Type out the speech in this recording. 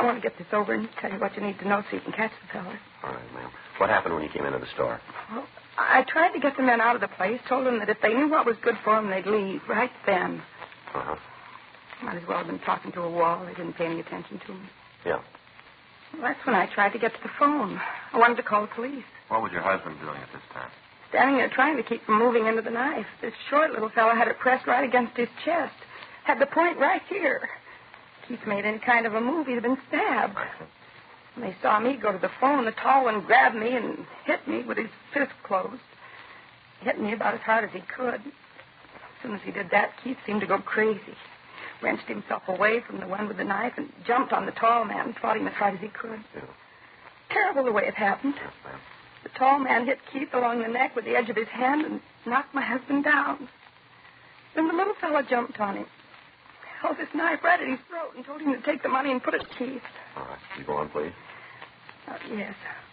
want to get this over and tell you what you need to know so you can catch the fella. All right, ma'am. What happened when you came into the store? Well, I tried to get the men out of the place, told them that if they knew what was good for them, they'd leave right then. Uh-huh. Might as well have been talking to a wall. They didn't pay any attention to me. Yeah. Well, that's when I tried to get to the phone. I wanted to call the police. What was your husband doing at this time? Standing there trying to keep from moving into the knife. This short little fellow had it pressed right against his chest. Had the point right here. Keith made any kind of a move, he'd have been stabbed. When they saw me go to the phone, the tall one grabbed me and hit me with his fist closed. Hit me about as hard as he could. As soon as he did that, Keith seemed to go crazy. Wrenched himself away from the one with the knife and jumped on the tall man and fought him as hard as he could. Yeah. Terrible the way it happened. Yes, ma'am. The tall man hit Keith along the neck with the edge of his hand and knocked my husband down. Then the little fellow jumped on him, held his knife right at his throat and told him to take the money and put it to Keith. All right. You go on, please. Yes.